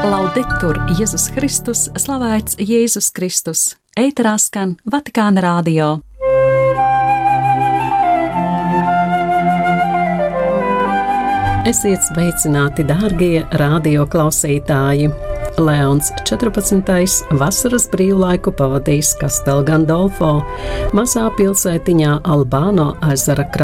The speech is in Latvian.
Laudetur Jēzus Kristus, slavēts Jēzus Kristus. Ēterā skan Vatikāna radio. Esiet sveicināti, dārgie radio klausītāji! Leons 14. vasaras brīvlaiku pavadījis Castel Gandolfo, mazā pilsētiņā Albāno ezera krastā.